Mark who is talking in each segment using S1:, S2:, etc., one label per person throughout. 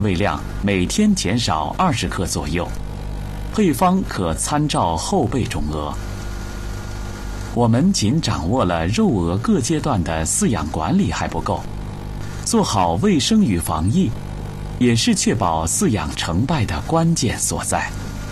S1: 胃量每天减少20克左右，配方可参照后备种鹅。我们仅掌握了肉鹅各阶段的饲养管理还不够，做好卫生与防疫，也是确保饲养成败的关键所在。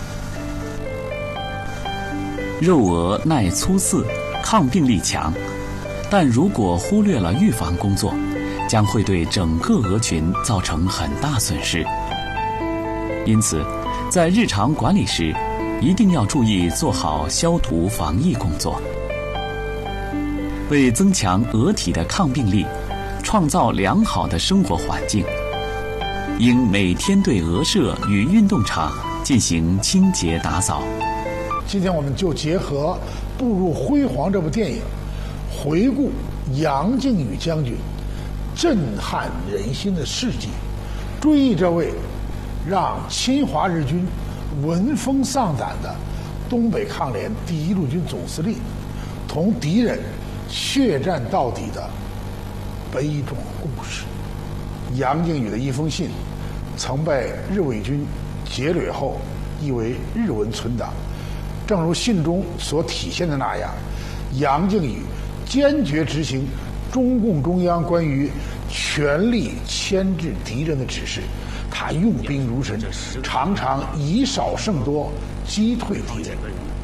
S1: 肉鹅耐粗饲，抗病力强，但如果忽略了预防工作，将会对整个鹅群造成很大损失。因此，在日常管理时，一定要注意做好消毒防疫工作。为增强鹅体的抗病力，创造良好的生活环境，应每天对鹅舍与运动场进行清洁打扫。
S2: 今天我们就结合《步入辉煌》这部电影，回顾杨靖宇将军震撼人心的事迹，追忆这位让侵华日军闻风丧胆的东北抗联第1路军总司令同敌人血战到底的悲壮故事。杨靖宇的一封信曾被日伪军劫掠后译为日文存档，正如信中所体现的那样，杨靖宇坚决执行中共中央关于全力牵制敌人的指示，他用兵如神，常常以少胜多，击退敌人。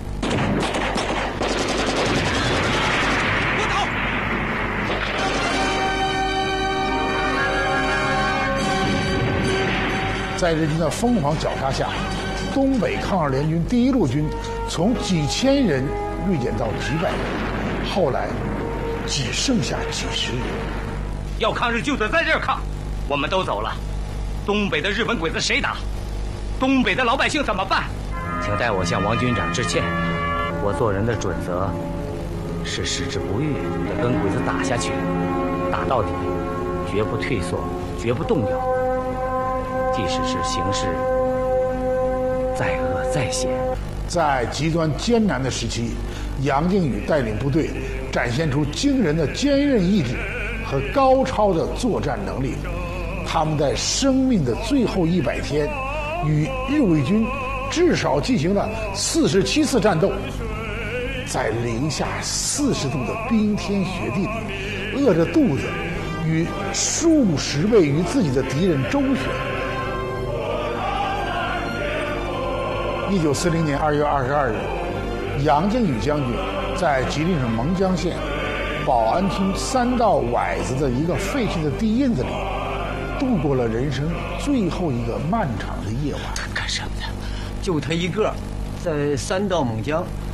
S2: 在日军的疯狂绞杀下，东北抗日联军第1路军从几千人锐减到几百人，后来只剩下几十人。
S3: 要抗日就得在这儿抗，我们都走了，东北的日本鬼子谁打？东北的老百姓怎么办？请代我向王军长致歉。我做人的准则是矢志不渝地跟鬼子打下去，打到底，绝不退缩，绝不动摇。即使是形势再恶再险，
S2: 在极端艰难的时期，杨靖宇带领部队展现出惊人的坚韧意志和高超的作战能力。他们在生命的最后100天，与日伪军至少进行了47次战斗，在零下40度的冰天雪地里，饿着肚子，与数十倍于自己的敌人周旋。1940年2月22日，杨靖宇将军在吉林省蒙江县保安村3道崴子的一个废弃的地印子里，度过了人生最后一个漫长的夜晚。
S3: 他干什么的？就他一个，在3道岷江